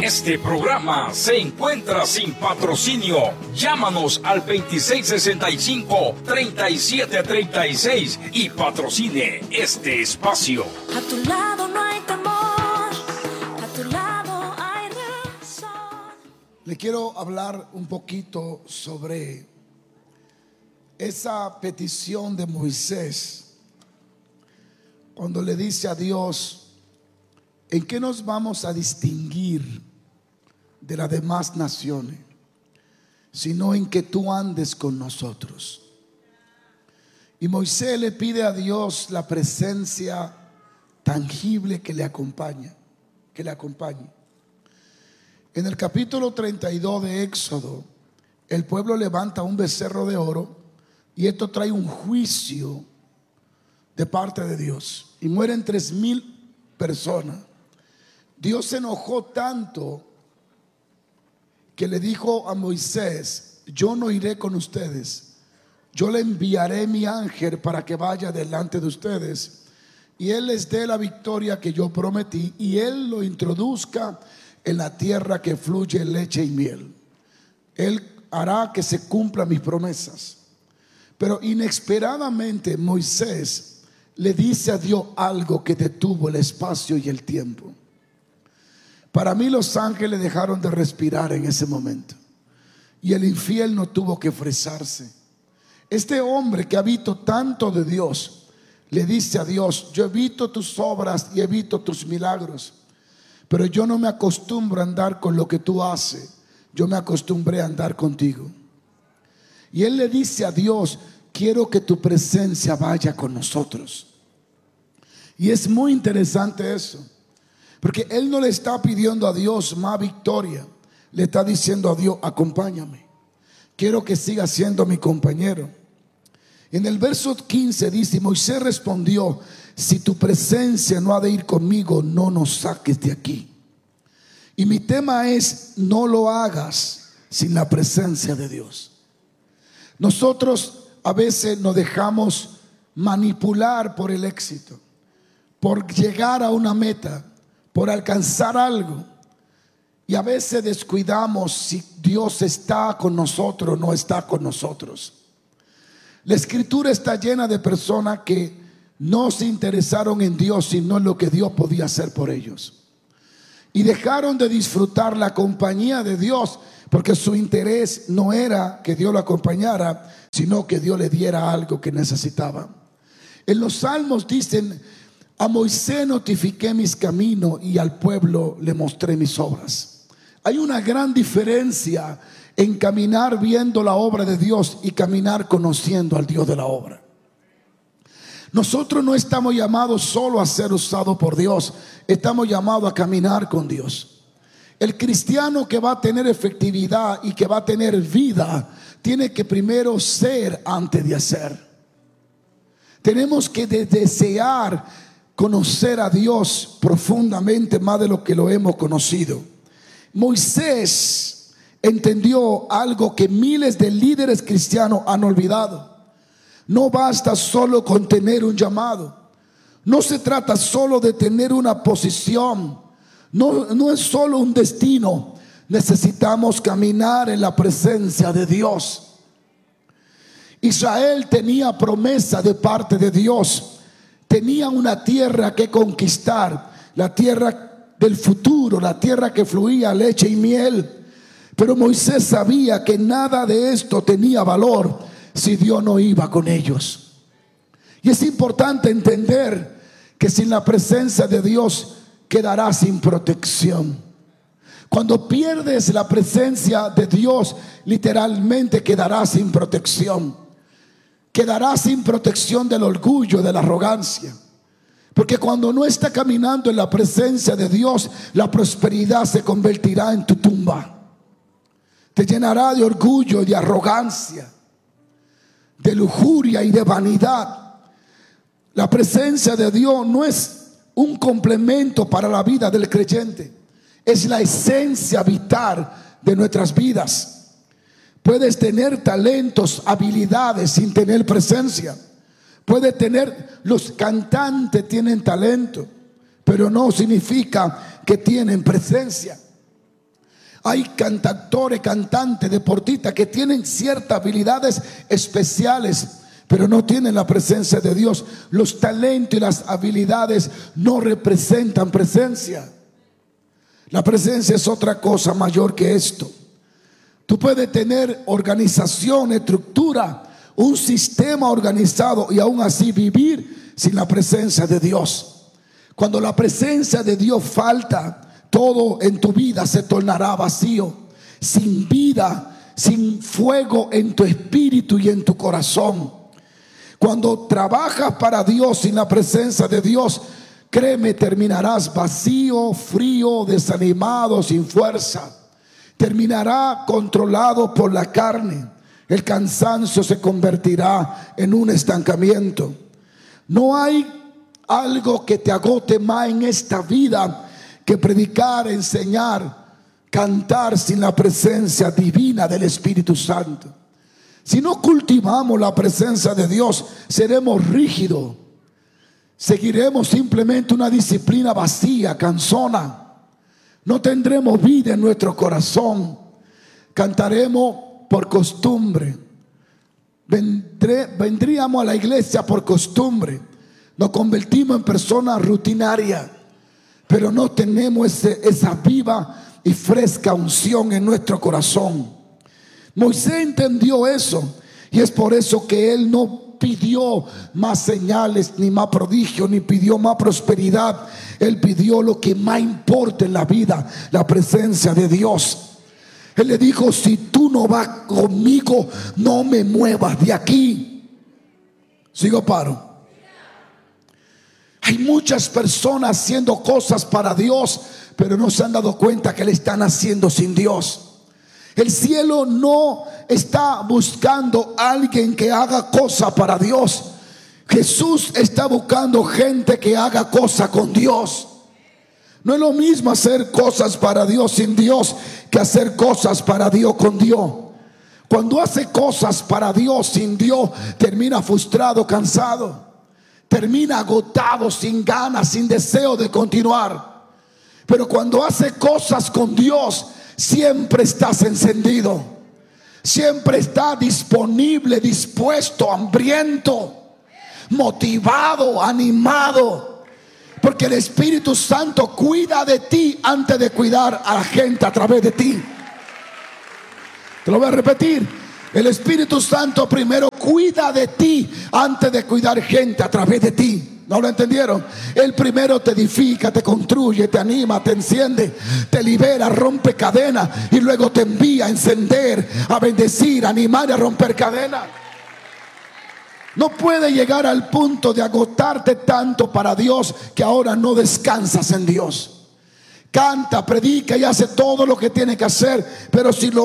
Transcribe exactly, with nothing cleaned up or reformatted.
Este programa se encuentra sin patrocinio. Llámanos al veintiséis sesenta y cinco, treinta y siete treinta y seis y patrocine este espacio. A tu lado no hay temor, a tu lado hay razón. Le quiero hablar un poquito sobre esa petición de Moisés cuando le dice a Dios: ¿en qué nos vamos a distinguir de las demás naciones? Sino en que tú andes con nosotros. Y Moisés le pide a Dios la presencia tangible que le acompaña, que le acompañe. En el capítulo treinta y dos de Éxodo, el pueblo levanta un becerro de oro y esto trae un juicio de parte de Dios y mueren tres mil personas. Dios se enojó tanto que le dijo a Moisés: yo no iré con ustedes, yo le enviaré mi ángel para que vaya delante de ustedes y él les dé la victoria que yo prometí y él lo introduzca en la tierra que fluye leche y miel. Él hará que se cumplan mis promesas. Pero inesperadamente Moisés le dice a Dios algo que detuvo el espacio y el tiempo. Para mí los ángeles dejaron de respirar en ese momento y el infiel no tuvo que fresarse. Este hombre que ha visto tanto de Dios le dice a Dios: yo he visto tus obras y he visto tus milagros, pero yo no me acostumbro a andar con lo que tú haces, yo me acostumbré a andar contigo. Y él le dice a Dios: quiero que tu presencia vaya con nosotros. Y es muy interesante eso, porque él no le está pidiendo a Dios más victoria, le está diciendo a Dios: acompáñame, quiero que siga siendo mi compañero. En el verso quince dice: Moisés respondió: si tu presencia no ha de ir conmigo, no nos saques de aquí. Y mi tema es: no lo hagas sin la presencia de Dios. Nosotros a veces nos dejamos manipular por el éxito, por llegar a una meta, por alcanzar algo, y a veces descuidamos si Dios está con nosotros o no está con nosotros. La escritura está llena de personas que no se interesaron en Dios, sino en lo que Dios podía hacer por ellos, y dejaron de disfrutar la compañía de Dios porque su interés no era que Dios lo acompañara, sino que Dios le diera algo que necesitaba. En los salmos dicen: a Moisés notifiqué mis caminos y al pueblo le mostré mis obras. Hay una gran diferencia en caminar viendo la obra de Dios y caminar conociendo al Dios de la obra. Nosotros no estamos llamados solo a ser usados por Dios, estamos llamados a caminar con Dios. El cristiano que va a tener efectividad y que va a tener vida tiene que primero ser antes de hacer. Tenemos que de- desear conocer a Dios profundamente más de lo que lo hemos conocido. Moisés entendió algo que miles de líderes cristianos han olvidado. No basta solo con tener un llamado, no se trata solo de tener una posición, no, no es solo un destino. Necesitamos caminar en la presencia de Dios. Israel tenía promesa de parte de Dios, tenía una tierra que conquistar, la tierra del futuro, la tierra que fluía leche y miel. Pero Moisés sabía que nada de esto tenía valor si Dios no iba con ellos. Y es importante entender que sin la presencia de Dios quedarás sin protección. Cuando pierdes la presencia de Dios, literalmente quedarás sin protección. Quedarás sin protección del orgullo, de la arrogancia. Porque cuando no está caminando en la presencia de Dios, la prosperidad se convertirá en tu tumba. Te llenará de orgullo, de arrogancia, de lujuria y de vanidad. La presencia de Dios no es un complemento para la vida del creyente, es la esencia vital de nuestras vidas. Puedes tener talentos, habilidades sin tener presencia. Puedes tener, los cantantes tienen talento, pero no significa que tienen presencia. Hay cantautores, cantantes, deportistas que tienen ciertas habilidades especiales, pero no tienen la presencia de Dios. Los talentos y las habilidades no representan presencia. La presencia es otra cosa mayor que esto. Tú puedes tener organización, estructura, un sistema organizado y aún así vivir sin la presencia de Dios. Cuando la presencia de Dios falta, todo en tu vida se tornará vacío, sin vida, sin fuego en tu espíritu y en tu corazón. Cuando trabajas para Dios sin la presencia de Dios, créeme, terminarás vacío, frío, desanimado, sin fuerza. Terminará controlado por la carne. El cansancio se convertirá en un estancamiento. No hay algo que te agote más en esta vida que predicar, enseñar, cantar sin la presencia divina del Espíritu Santo. Si no cultivamos la presencia de Dios, seremos rígidos. Seguiremos simplemente una disciplina vacía, cansona. No tendremos vida en nuestro corazón. Cantaremos por costumbre. Vendré, vendríamos a la iglesia por costumbre. Nos convertimos en personas rutinarias, pero no tenemos ese, esa viva y fresca unción en nuestro corazón. Moisés entendió eso, y es por eso que él no pidió más señales, ni más prodigios, ni pidió más prosperidad. Él pidió lo que más importa en la vida, la presencia de Dios. Él le dijo: si tú no vas conmigo, no me muevas de aquí. Sigo, paro. Hay muchas personas haciendo cosas para Dios, pero no se han dado cuenta que le están haciendo sin Dios. El cielo no está buscando a alguien que haga cosas para Dios. Jesús está buscando gente que haga cosas con Dios. No es lo mismo hacer cosas para Dios sin Dios que hacer cosas para Dios con Dios. Cuando hace cosas para Dios sin Dios, termina frustrado, cansado. Termina agotado, sin ganas, sin deseo de continuar. Pero cuando hace cosas con Dios, siempre estás encendido. Siempre está disponible, dispuesto, hambriento, motivado, animado. Porque el Espíritu Santo cuida de ti antes de cuidar a la gente a través de ti. Te lo voy a repetir. El Espíritu Santo primero cuida de ti antes de cuidar gente a través de ti. ¿No lo entendieron? Él primero te edifica, te construye, te anima, te enciende, te libera, rompe cadenas, y luego te envía a encender, a bendecir, a animar y a romper cadenas. No puede llegar al punto de agotarte tanto para Dios que ahora no descansas en Dios. Canta, predica y hace todo lo que tiene que hacer, pero si lo